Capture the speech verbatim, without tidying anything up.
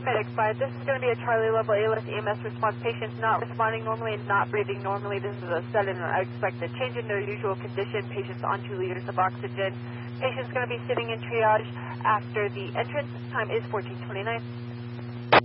Medic five, this is going to be a Charlie level A L S E M S response. Patients not responding normally and not breathing normally. This is a sudden and unexpected change in their usual condition. Patients on two liters of oxygen. Patient's going to be sitting in triage after the entrance. Time is fourteen twenty-nine.